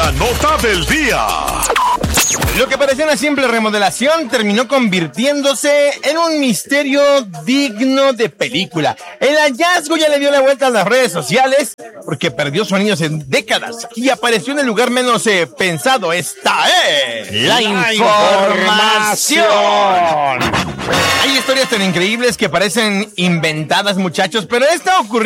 La nota del día. Lo que parecía una simple remodelación terminó convirtiéndose en un misterio digno de película. El hallazgo ya le dio la vuelta a las redes sociales porque perdió sus anillos en décadas y apareció en el lugar menos pensado. Esta es la información. Hay historias tan increíbles que parecen inventadas, muchachos, pero esta ocurrió